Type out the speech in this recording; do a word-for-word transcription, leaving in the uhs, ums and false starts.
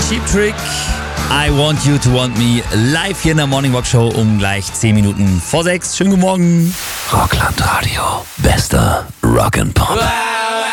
Cheap Trick. I Want You to Want Me live hier in der Morning Walk Show um gleich zehn Minuten vor sechs. Schönen guten Morgen. Rockland Radio. Bester Rock'n'Pop.